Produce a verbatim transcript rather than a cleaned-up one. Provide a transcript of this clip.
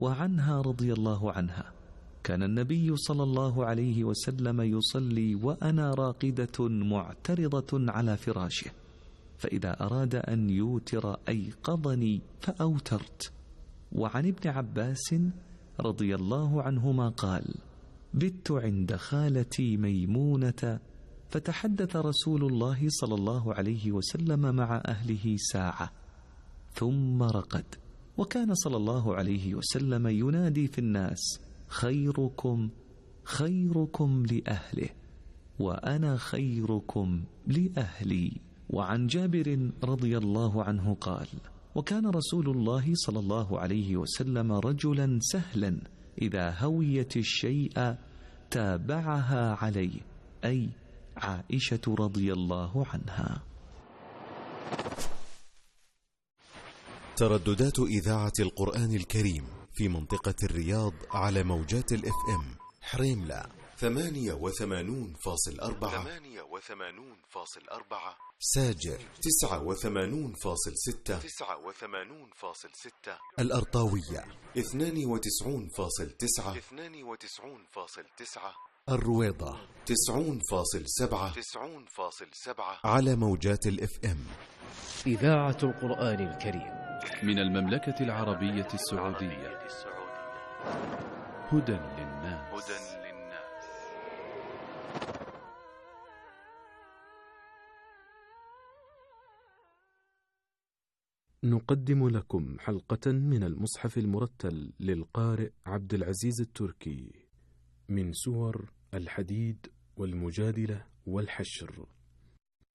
وعنها رضي الله عنها: كان النبي صلى الله عليه وسلم يصلي وأنا راقدة معترضة على فراشه، فإذا أراد أن يوتر أيقظني فأوترت. وعن ابن عباس رضي الله عنهما قال: بت عند خالتي ميمونة فتحدث رسول الله صلى الله عليه وسلم مع أهله ساعة ثم رقد، وكان صلى الله عليه وسلم ينادي في الناس: خيركم خيركم لأهله وأنا خيركم لأهلي. وعن جابر رضي الله عنه قال: وكان رسول الله صلى الله عليه وسلم رجلا سهلا إذا هويت الشيء تابعها عليه، أي عائشة رضي الله عنها. ترددات إذاعة القرآن الكريم في منطقة الرياض على موجات الاف ام: حريملة ثمانية وثمانون فاصل أربعة، ثمانية وثمانون فاصل أربعة، ساجر تسعة وثمانون فاصل ستة، تسعة وثمانون فاصل ستة، الأرطاوية اثنان وتسعون فاصل تسعة، اثنان وتسعون فاصل تسعة، الرويضة تسعون فاصل سبعة، تسعون فاصل سبعة على موجات الاف ام. إذاعة القرآن الكريم من المملكة العربية السعودية. هدى للناس. هدى للناس. نقدم لكم حلقة من المصحف المرتل للقارئ عبد العزيز التركي من سور الحديد والمجادلة والحشر.